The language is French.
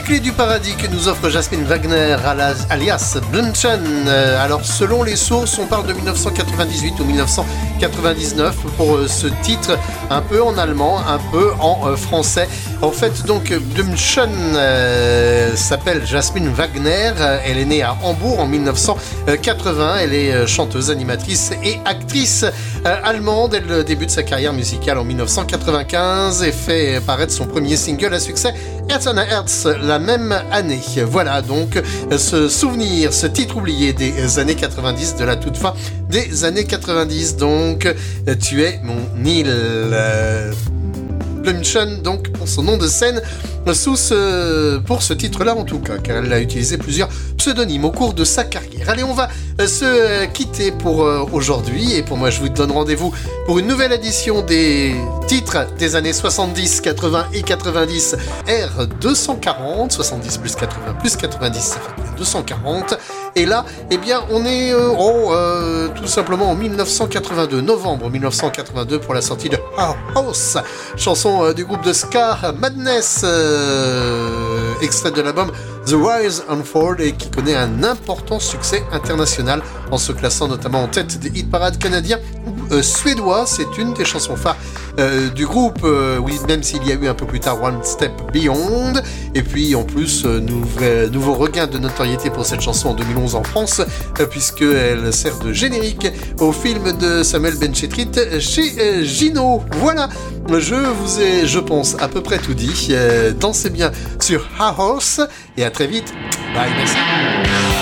clés du paradis que nous offre Jasmine Wagner alias Blümchen. Alors selon les sources, on parle de 1998 ou 1999 pour ce titre, un peu en allemand, un peu en français. En fait, donc Blümchen s'appelle Jasmine Wagner. Elle est née à Hambourg en 1980. Elle est chanteuse, animatrice et actrice allemande. Elle débute sa carrière musicale en 1995 et fait paraître son premier single à succès, Herz an Herz, la même année. Voilà donc ce souvenir, ce titre oublié des années 90, de la toute fin des années 90. Donc, tu es mon île. Blümchen, donc pour son nom de scène, pour ce titre-là en tout cas, car elle a utilisé plusieurs pseudonymes au cours de sa carrière. Allez, on va se quitter pour aujourd'hui, et pour moi je vous donne rendez-vous pour une nouvelle édition des titres des années 70, 80 et 90, R240, 70 plus 80 plus 90, ça fait bien 240, et là, eh bien, on est tout simplement en 1982, novembre 1982, pour la sortie de House, chanson du groupe de ska Madness, extrait de l'album The Rise and Fall, et qui connaît un important succès international en se classant notamment en tête des hit parades canadiens ou suédois. C'est une des chansons phares du groupe, oui, même s'il y a eu un peu plus tard One Step Beyond, et puis en plus nouveau regain de notoriété pour cette chanson en 2011 en France, puisqu'elle sert de générique au film de Samuel Benchetrit chez Gino. Voilà, je vous ai, je pense, à peu près tout dit. Dansez bien sur House, et à très vite. Bye, merci.